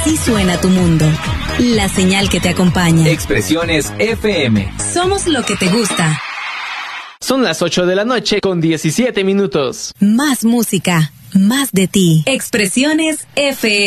Así suena tu mundo. La señal que te acompaña. Expresiones FM. Somos lo que te gusta. Son las 8 de la noche con 17 minutos. Más música, más de ti. Expresiones FM.